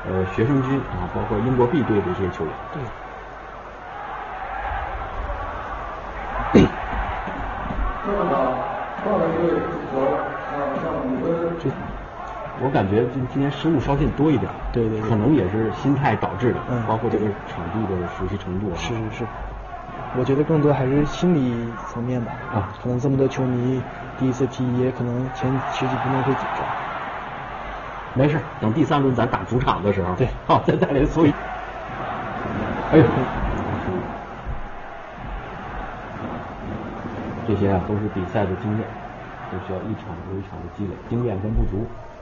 学生军啊，包括英国 B 队的这些球员。 对。 我感觉今年失误稍显多一点， 对， 可能也是心态导致的，包括这个场地的熟悉程度。 是，我觉得更多还是心理层面吧。可能这么多球迷第一次踢，也可能前十几分钟会紧张。 没事，等第3轮咱打主场的时候， 对， 好，再带来所以，哎呦，这些都是比赛的经验，都需要一场又一场的积累，经验跟不足。